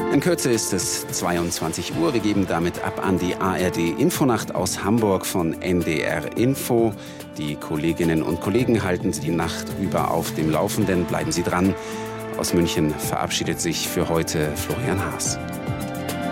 In Kürze ist es 22 Uhr. Wir geben damit ab an die ARD-Infonacht aus Hamburg von NDR Info. Die Kolleginnen und Kollegen halten Sie die Nacht über auf dem Laufenden. Bleiben Sie dran. Aus München verabschiedet sich für heute Florian Haas.